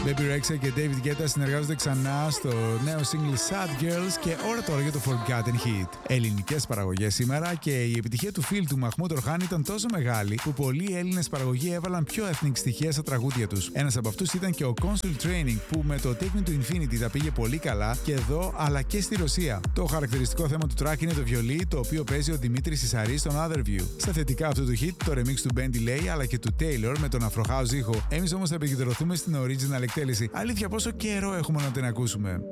Baby Rexha και David Guetta συνεργάζονται ξανά στο νέο single Sad Girls και ώρα τώρα για το Forgotten Hit. Ελληνικές παραγωγές σήμερα και η επιτυχία του φίλου του Μαχμούντ Ορχάν ήταν τόσο μεγάλη που πολλοί Έλληνες παραγωγοί έβαλαν πιο ethnic στοιχεία στα τραγούδια τους. Ένας από αυτούς ήταν και ο Consul Training που με το Take Me to Infinity τα πήγε πολύ καλά και εδώ αλλά και στη Ρωσία. Το χαρακτηριστικό θέμα του track είναι το βιολί, το οποίο παίζει ο Δημήτρης Ισαρής στον Other View. Στα θετικά αυτού του hit, το remix του Ben Delay αλλά και του Taylor με τον Afro House ήχο. Εμείς όμως θα επικεντρωθούμε στην original εκτέλεση. Αλήθεια, πόσο καιρό έχουμε να την ακούσουμε.